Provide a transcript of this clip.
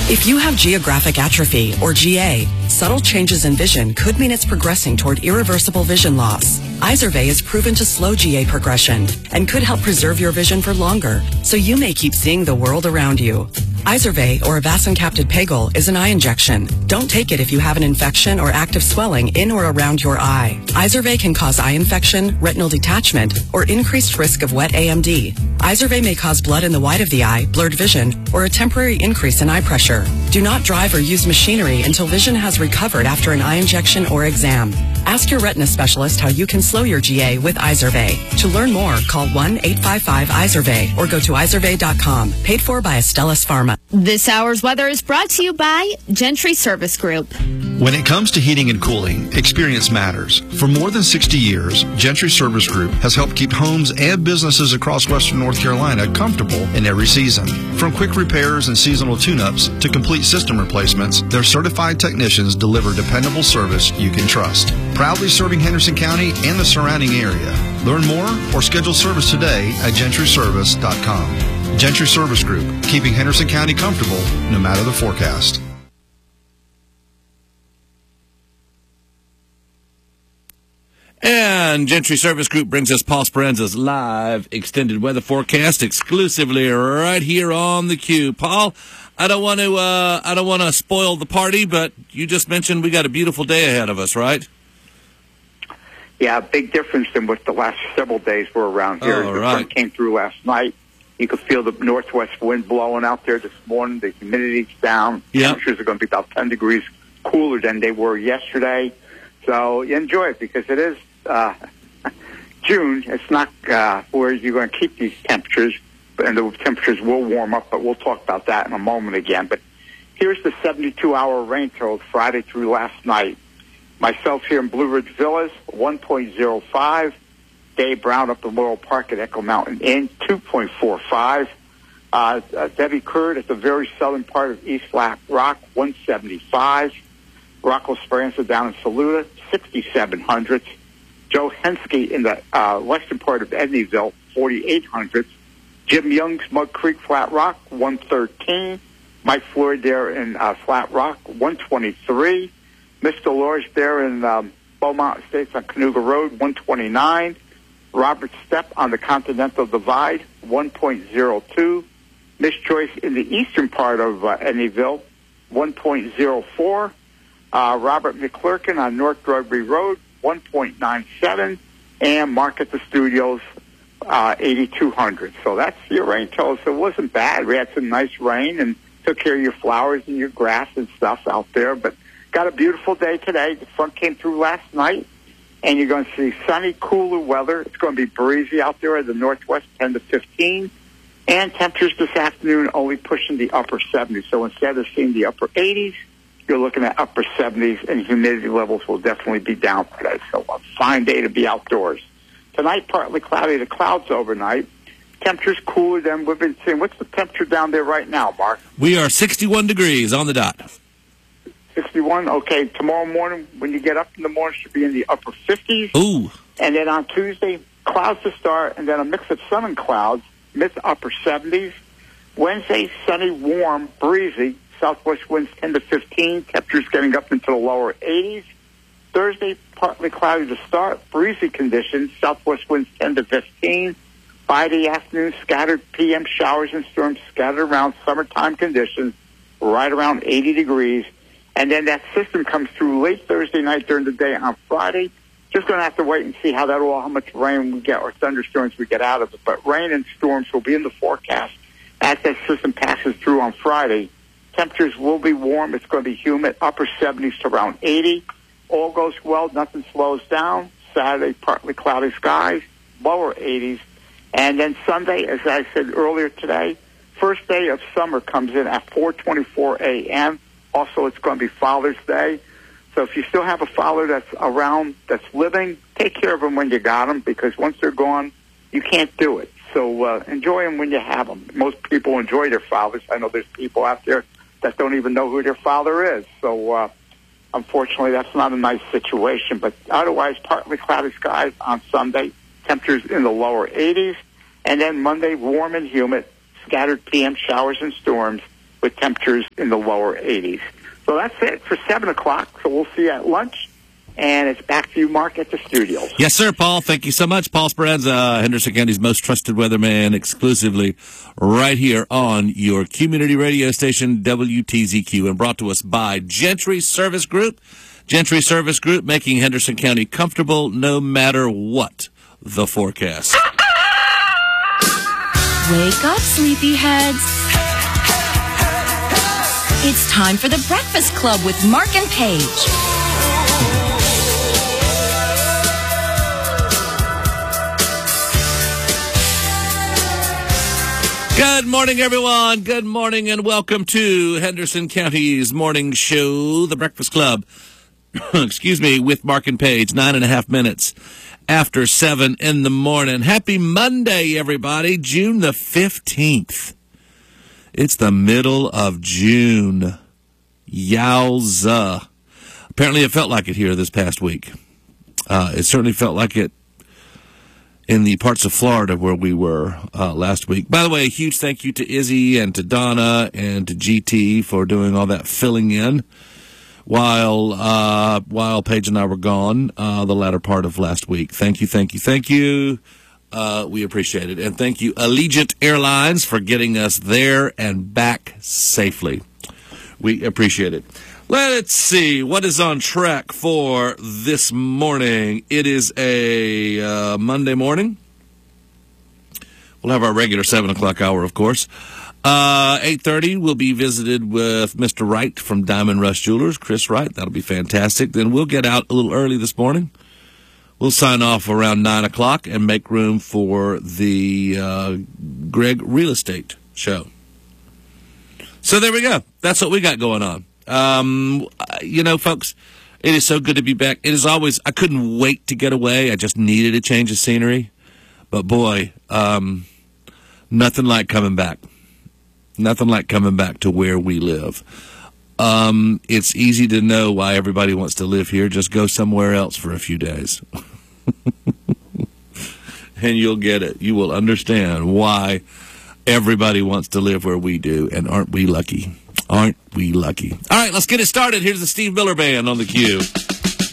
If you have geographic atrophy, or GA, subtle changes in vision could mean it's progressing toward irreversible vision loss. Izervay is proven to slow GA progression and could help preserve your vision for longer, so you may keep seeing the world around you. Izervay, or avacincaptad pegol, is an eye injection. Don't take it if you have an infection or active swelling in or around your eye. Izervay can cause eye infection, retinal detachment, or increased risk of wet AMD. Izervay may cause blood in the white of the eye, blurred vision, or a temporary increase in eye pressure. Do not drive or use machinery until vision has recovered after an eye injection or exam. Ask your retina specialist how you can slow your GA with Izervay. To learn more, call 1-855-IZERVAY or go to izervay.com. Paid for by Astellas Pharma. This hour's weather is brought to you by Gentry Service Group. When it comes to heating and cooling, experience matters. For more than 60 years, Gentry Service Group has helped keep homes and businesses across western North Carolina comfortable in every season. From quick repairs and seasonal tune-ups to complete system replacements, their certified technicians deliver dependable service you can trust. Proudly serving Henderson County and the surrounding area. Learn more or schedule service today at gentryservice.com. Gentry Service Group, keeping Henderson County comfortable no matter the forecast. And Gentry Service Group brings us Paul Speranza's live extended weather forecast exclusively right here on the Q. Paul, I don't want to spoil the party, but you just mentioned we got a beautiful day ahead of us, right? Yeah, big difference than what the last several days were around here. Oh, the right. front came through last night. You could feel the northwest wind blowing out there this morning. The humidity's down. Yep. Temperatures are going to be about 10 degrees cooler than they were yesterday. So you enjoy it because it is June. It's not where you're going to keep these temperatures, and the temperatures will warm up, but we'll talk about that in a moment again. But here's the 72-hour rain totals Friday through last night. Myself here in Blue Ridge Villas, 1.05. Dave Brown up in Laurel Park at Echo Mountain Inn, 2.45. Debbie Curd at the very southern part of East Flat Rock, 175. Rocco Speranza down in Saluda, 6,700. Joe Henske in the western part of Edneyville, 4,800. Jim Young's Mud Creek Flat Rock, 113. Mike Floyd there in Flat Rock, 123. Mr. Lorge there in Beaumont Estates on Canoga Road, 129. Robert Stepp on the Continental Divide, 1.02. Miss Joyce in the eastern part of Edneyville, 1.04. Robert McClurkin on North Drugby Road, 1.97. And Mark at the Studios, 8,200. So that's your rain total. So it wasn't bad. We had some nice rain and took care of your flowers and your grass and stuff out there. But got a beautiful day today. The front came through last night, and you're going to see sunny, cooler weather. It's going to be breezy out there in the northwest, 10 to 15. And temperatures this afternoon only pushing the upper 70s. So instead of seeing the upper 80s, you're looking at upper 70s, and humidity levels will definitely be down today. So a fine day to be outdoors. Tonight, partly cloudy. The clouds overnight. Temperatures cooler than we've been seeing. What's the temperature down there right now, Mark? We are 61 degrees on the dot. 61. Okay, tomorrow morning when you get up in the morning should be in the upper 50s. Ooh. And then on Tuesday, clouds to start, and then a mix of sun and clouds, mid to upper 70s. Wednesday, sunny, warm, breezy. Southwest winds 10 to 15. Temperatures getting up into the lower 80s. Thursday, partly cloudy to start, breezy conditions. Southwest winds 10 to 15. Friday afternoon, scattered PM showers and storms scattered around summertime conditions, right around 80 degrees. And then that system comes through late Thursday night during the day on Friday. Just going to have to wait and see how much rain we get or thunderstorms we get out of it. But rain and storms will be in the forecast as that system passes through on Friday. Temperatures will be warm. It's going to be humid, upper 70s to around 80. All goes well. Nothing slows down. Saturday, partly cloudy skies, lower 80s. And then Sunday, as I said earlier today, first day of summer comes in at 4:24 a.m. Also, it's going to be Father's Day. So if you still have a father that's around, that's living, take care of them when you got them, because once they're gone, you can't do it. So enjoy them when you have them. Most people enjoy their fathers. I know there's people out there that don't even know who their father is. So unfortunately, that's not a nice situation. But otherwise, partly cloudy skies on Sunday, temperatures in the lower 80s. And then Monday, warm and humid, scattered PM showers and storms, with temperatures in the lower 80s. So that's it for 7 o'clock. So we'll see you at lunch. And it's back to you, Mark, at the studios. Yes, sir, Paul. Thank you so much. Paul Speranza, Henderson County's most trusted weatherman, exclusively right here on your community radio station, WTZQ, and brought to us by Gentry Service Group. Gentry Service Group, making Henderson County comfortable no matter what the forecast. Wake up, sleepyheads. It's time for the Breakfast Club with Mark and Paige. Good morning, everyone. Good morning, and welcome to Henderson County's morning show, The Breakfast Club. Excuse me, with Mark and Paige, 9.5 minutes after 7 in the morning. Happy Monday, everybody. June the 15th. It's the middle of June. Yowza. Apparently it felt like it here this past week. It certainly felt like it in the parts of Florida where we were last week. By the way, a huge thank you to Izzy and to Donna and to GT for doing all that filling in while Paige and I were gone the latter part of last week. Thank you, thank you, thank you. We appreciate it. And thank you, Allegiant Airlines, for getting us there and back safely. We appreciate it. Let's see what is on track for this morning. It is a Monday morning. We'll have our regular 7 o'clock hour, of course. 8:30, we'll be visited with Mr. Wright from Diamond Rush Jewelers, Chris Wright. That'll be fantastic. Then we'll get out a little early this morning. We'll sign off around 9 o'clock and make room for the Greg Real Estate Show. So there we go. That's what we got going on. Folks, it is so good to be back. It is always, I couldn't wait to get away. I just needed a change of scenery. But boy, nothing like coming back. Nothing like coming back to where we live. It's easy to know why everybody wants to live here. Just go somewhere else for a few days. And you'll get it. You will understand why everybody wants to live where we do. And aren't we lucky? Aren't we lucky? All right, let's get it started. Here's the Steve Miller Band on the cue.